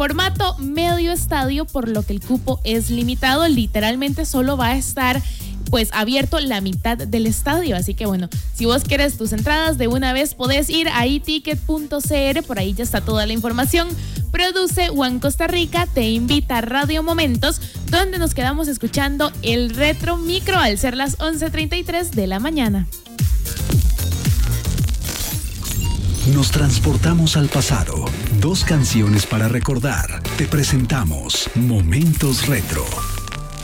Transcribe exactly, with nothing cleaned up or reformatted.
Formato medio estadio, por lo que el cupo es limitado. Literalmente solo va a estar pues abierto la mitad del estadio, así que bueno, si vos quieres tus entradas de una vez podés ir a i ticket punto c r, por ahí ya está toda la información. Produce One Costa Rica, te invita a Radio Momentos, donde nos quedamos escuchando el Retro Micro al ser las once treinta y tres de la mañana. Nos transportamos al pasado. Dos canciones para recordar. Te presentamos Momentos Retro.